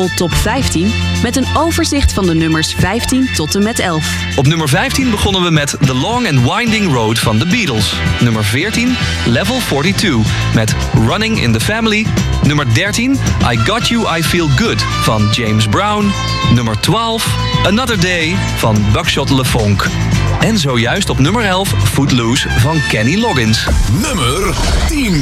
Top 15 met een overzicht van de nummers 15 tot en met 11. Op nummer 15 begonnen we met The Long and Winding Road van The Beatles. Nummer 14, Level 42 met Running in the Family. Nummer 13, I Got You, I Feel Good van James Brown. Nummer 12, Another Day van Buckshot LeFonk. En zojuist op nummer 11, Footloose van Kenny Loggins. Nummer 10.